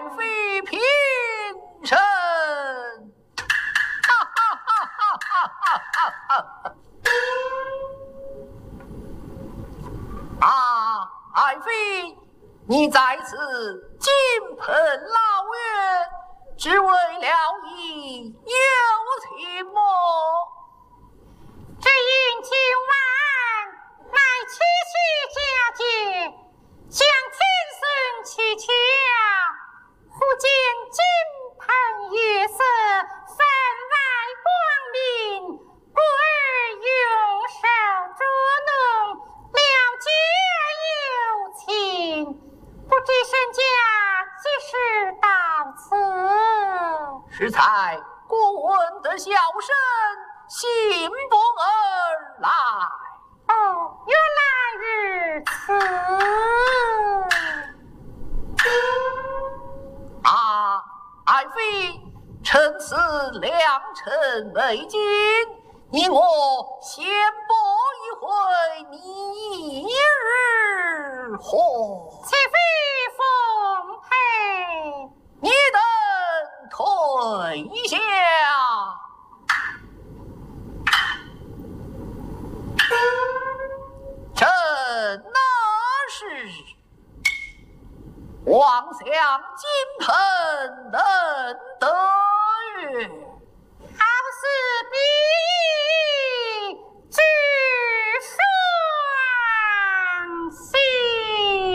爱妃平身。哈哈哈哈哈哈哈哈！啊，爱妃，你在此金盆老院，只为了一友情么？ 只因今晚乃七夕佳节，向天孙祈求，忽见金盆月色，分外光明，故而用手捉弄，了结友情。不知身家几时到此？ 适才过问的小生信步而来。 哦，原来如此。 啊，爱妃，趁此良辰美景，你我先搏一回你日何？ 岂非奉陪？ 你等退一下。朕那是望向金盆能得